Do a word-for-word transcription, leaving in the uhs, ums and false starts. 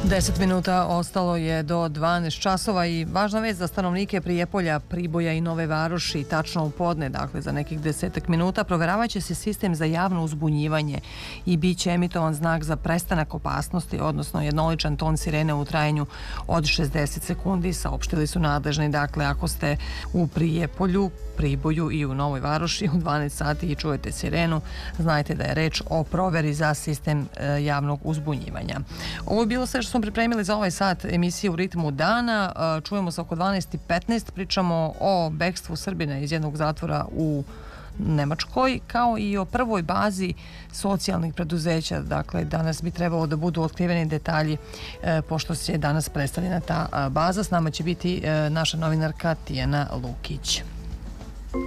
deset minuta ostalo je do dvanaest časova i važna vest za stanovnike Prijepolja, Priboja i Nove Varoši. Tačno u podne, dakle za nekih desetak minuta, proveravaće se sistem za javno uzbunjivanje i bit će emitovan znak za prestanak opasnosti, odnosno jednoličan ton sirene u trajanju od šezdeset sekundi, saopštili su nadležni. Dakle, ako ste u Prijepolju, Priboju i u Novoj Varoši u dvanaest sati i čujete sirenu, znajte da je reč o proveri za sistem javnog uzbunjivanja. Ovo je bilo sve što smo pripremili za ovaj sat emisije U ritmu dana. Čujemo se oko dvanaest i petnaest, pričamo o bekstvu Srbina iz jednog zatvora u Nemačkoj, kao i o prvoj bazi socijalnih preduzeća. Dakle, danas bi trebalo da budu otkriveni detalji pošto se danas predstavljena ta baza. S nama će biti naša novinarka Tijana Lukić.